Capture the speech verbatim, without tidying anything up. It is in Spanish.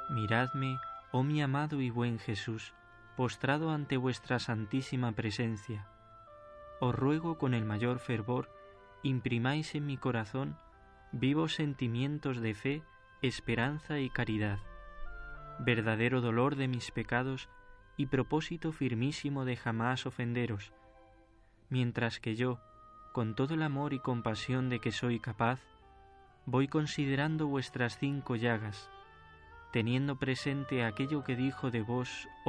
Miradme, oh mi amado y buen Jesús, postrado ante vuestra santísima presencia. Os ruego con el mayor fervor, imprimáis en mi corazón vivos sentimientos de fe, esperanza y caridad, verdadero dolor de mis pecados y propósito firmísimo de jamás ofenderos, mientras que yo, con todo el amor y compasión de que soy capaz, voy considerando vuestras cinco llagas, teniendo presente aquello que dijo de vos,